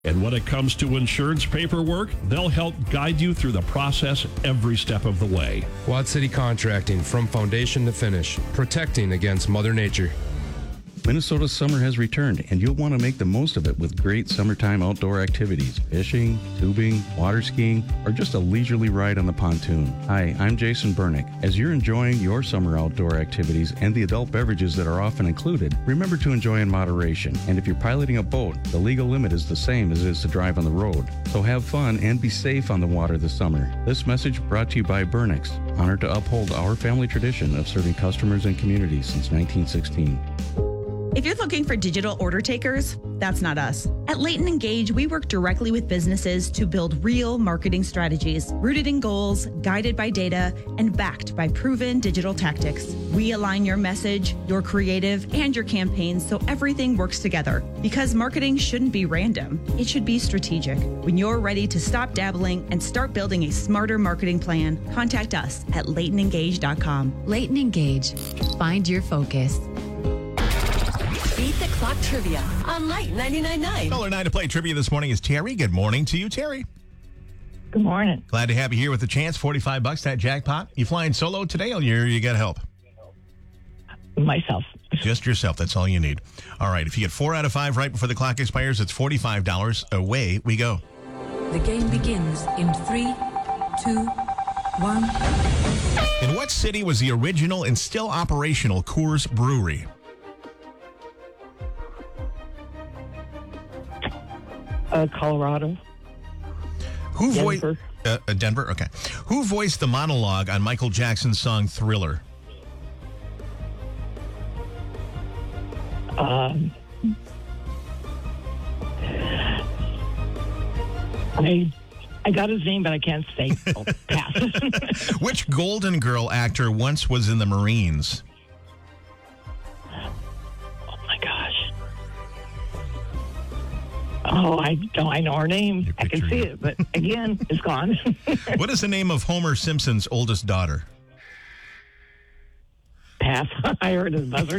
And when it comes to insurance paperwork, they'll help guide you through the process every step of the way. Quad City Contracting, from foundation to finish, protecting against Mother Nature. Minnesota's summer has returned, and you'll want to make the most of it with great summertime outdoor activities. Fishing, tubing, water skiing, or just a leisurely ride on the pontoon. Hi, I'm Jason Bernick. As you're enjoying your summer outdoor activities and the adult beverages that are often included, remember to enjoy in moderation. And if you're piloting a boat, the legal limit is the same as it is to drive on the road. So have fun and be safe on the water this summer. This message brought to you by Bernick's, honored to uphold our family tradition of serving customers and communities since 1916. If you're looking for digital order takers, that's not us. At Leighton Engage, we work directly with businesses to build real marketing strategies, rooted in goals, guided by data, and backed by proven digital tactics. We align your message, your creative, and your campaigns so everything works together. Because marketing shouldn't be random, it should be strategic. When you're ready to stop dabbling and start building a smarter marketing plan, contact us at LeightonEngage.com. Leighton Engage. Find your focus. Beat the Clock Trivia on Light 99.9. Caller 9 to play trivia this morning is Terry. Good morning to you, Terry. Good morning. Glad to have you here with the chance. $45 that jackpot. You flying solo today or you got help? Myself. Just yourself. That's all you need. All right. If you get 4 out of 5 right before the clock expires, it's $45. Away we go. The game begins in 3, 2, 1. In what city was the original and still operational Coors Brewery? Colorado. Who voiced Denver. Denver? Okay. Who voiced the monologue on Michael Jackson's song Thriller? I got his name, but I can't say. Oh, pass. Which Golden Girl actor once was in the Marines? Oh my gosh. Oh, I know her name. I can see it, but again, it's gone. What is the name of Homer Simpson's oldest daughter? Pass. I heard his buzzer.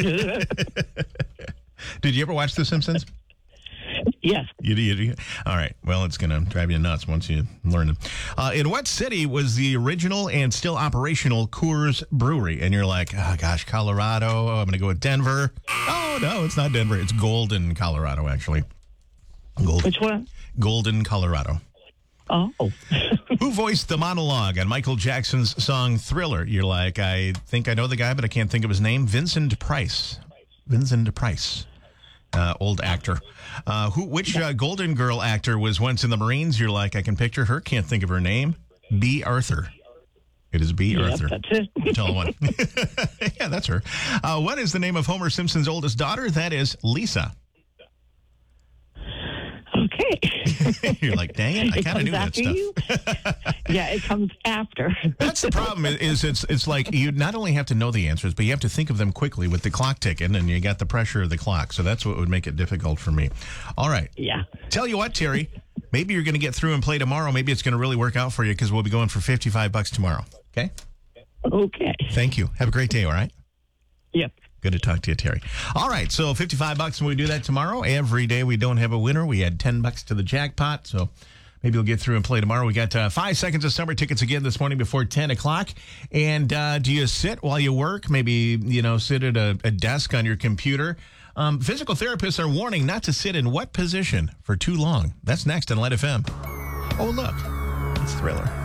Did you ever watch The Simpsons? Yes. You all right. Well, it's going to drive you nuts once you learn them. In what city was the original and still operational Coors Brewery? And you're like, oh, gosh, Colorado. Oh, I'm going to go with Denver. Oh, no, it's not Denver. It's Golden, Colorado, actually. Which one? Golden, Colorado. Oh. Who voiced the monologue on Michael Jackson's song Thriller? You're like, I think I know the guy, but I can't think of his name. Vincent Price. Vincent Price. Old actor. Which Golden Girl actor was once in the Marines? You're like, I can picture her. Can't think of her name. B. Arthur. It is B. Arthur. That's it. Tell one. Yeah, that's her. What is the name of Homer Simpson's oldest daughter? That is Lisa. Okay. You're like, dang it, I kind of knew that stuff. Yeah, it comes after. That's the problem. Is it's like you not only have to know the answers, but you have to think of them quickly with the clock ticking, and you got the pressure of the clock. So that's what would make it difficult for me. All right. Yeah. Tell you what, Terry, maybe you're going to get through and play tomorrow. Maybe it's going to really work out for you because we'll be going for $55 tomorrow. Okay? Okay. Thank you. Have a great day, all right? Yep. Good to talk to you, Terry. All right, so $55, and we do that tomorrow. Every day we don't have a winner. We add $10 to the jackpot, so maybe we'll get through and play tomorrow. We got 5 seconds of summer tickets again this morning before 10 o'clock. And do you sit while you work? Maybe, sit at a desk on your computer. Physical therapists are warning not to sit in what position for too long? That's next on Light FM. Oh, look, it's Thriller.